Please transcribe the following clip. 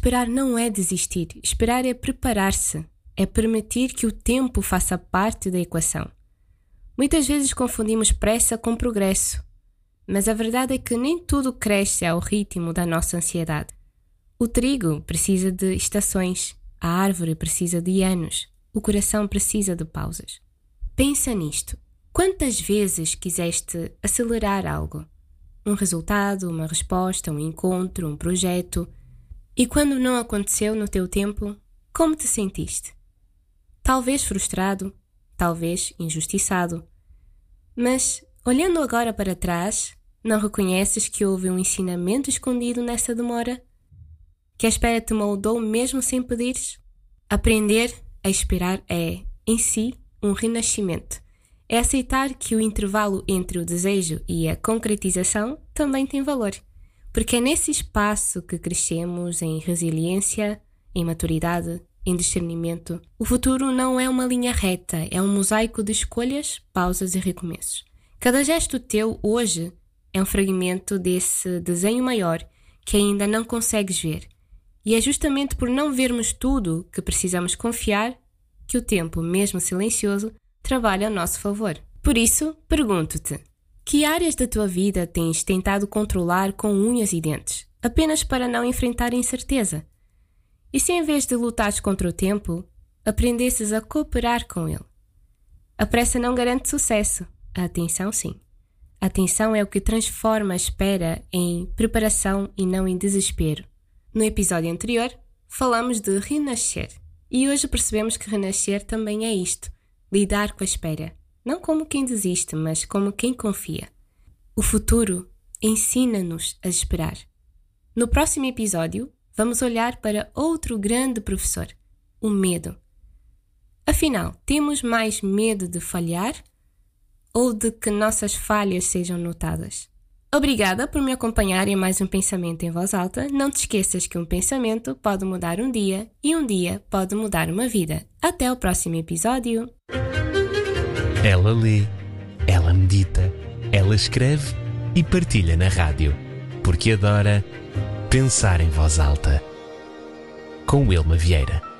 Esperar não é desistir. Esperar é preparar-se. É permitir que o tempo faça parte da equação. Muitas vezes confundimos pressa com progresso. Mas a verdade é que nem tudo cresce ao ritmo da nossa ansiedade. O trigo precisa de estações. A árvore precisa de anos. O coração precisa de pausas. Pensa nisto. Quantas vezes quiseste acelerar algo? Um resultado, uma resposta, um encontro, um projeto. E quando não aconteceu no teu tempo, como te sentiste? Talvez frustrado, talvez injustiçado. Mas, olhando agora para trás, não reconheces que houve um ensinamento escondido nessa demora? Que a espera te moldou mesmo sem pedires? Aprender a esperar é, em si, um renascimento. É aceitar que o intervalo entre o desejo e a concretização também tem valor. Porque é nesse espaço que crescemos em resiliência, em maturidade, em discernimento. O futuro não é uma linha reta, é um mosaico de escolhas, pausas e recomeços. Cada gesto teu hoje é um fragmento desse desenho maior que ainda não consegues ver. E é justamente por não vermos tudo que precisamos confiar que o tempo, mesmo silencioso, trabalha a nosso favor. Por isso, pergunto-te, que áreas da tua vida tens tentado controlar com unhas e dentes, apenas para não enfrentar a incerteza? E se em vez de lutares contra o tempo, aprendesses a cooperar com ele? A pressa não garante sucesso, a atenção sim. A atenção é o que transforma a espera em preparação e não em desespero. No episódio anterior, falamos de renascer. E hoje percebemos que renascer também é isto, lidar com a espera. Não como quem desiste, mas como quem confia. O futuro ensina-nos a esperar. No próximo episódio, vamos olhar para outro grande professor, o medo. Afinal, temos mais medo de falhar ou de que nossas falhas sejam notadas? Obrigada por me acompanhar em mais um Pensamento em Voz Alta. Não te esqueças que um pensamento pode mudar um dia e um dia pode mudar uma vida. Até o próximo episódio. Ela lê, ela medita, ela escreve e partilha na rádio, porque adora pensar em voz alta. Com Wilma Vieira.